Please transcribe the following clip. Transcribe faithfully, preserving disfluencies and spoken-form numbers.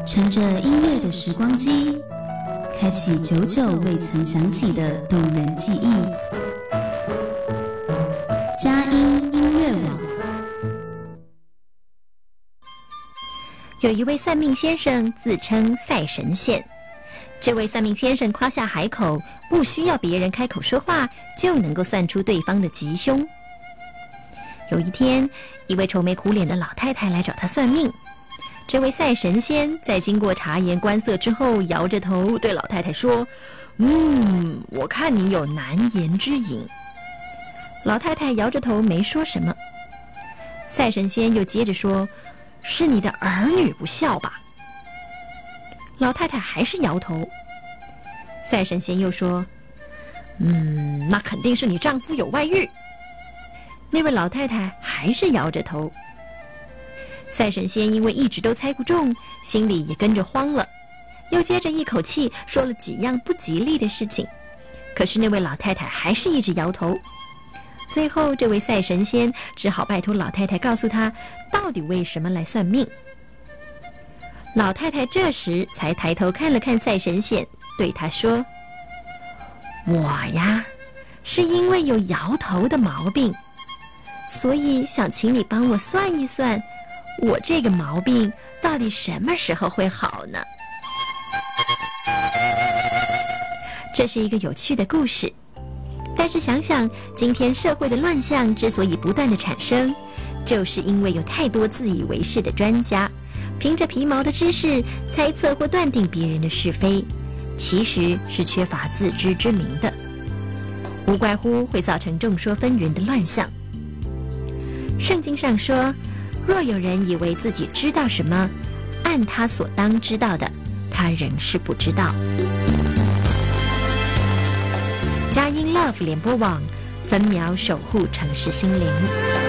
乘着音乐的时光机，开启久久未曾响起的动人记忆。佳音音乐网。 有一位算命先生自称赛神仙，这位算命先生夸下海口，不需要别人开口说话就能够算出对方的吉凶。有一天，一位愁眉苦脸的老太太来找他算命。这位赛神仙在经过察言观色之后，摇着头对老太太说：嗯，我看你有难言之隐。老太太摇着头没说什么。赛神仙又接着说：是你的儿女不孝吧？老太太还是摇头。赛神仙又说：嗯，那肯定是你丈夫有外遇。那位老太太还是摇着头。赛神仙因为一直都猜不中，心里也跟着慌了，又接着一口气说了几样不吉利的事情，可是那位老太太还是一直摇头。最后这位赛神仙只好拜托老太太告诉他到底为什么来算命。老太太这时才抬头看了看赛神仙，对他说：我呀，是因为有摇头的毛病，所以想请你帮我算一算，我这个毛病到底什么时候会好呢？这是一个有趣的故事，但是想想今天社会的乱象之所以不断的产生，就是因为有太多自以为是的专家，凭着皮毛的知识猜测或断定别人的是非，其实是缺乏自知之明的，无怪乎会造成众说纷纭的乱象。圣经上说，若有人以为自己知道什么，按他所当知道的，他仍是不知道。佳音 Love 联播网，分秒守护城市心灵。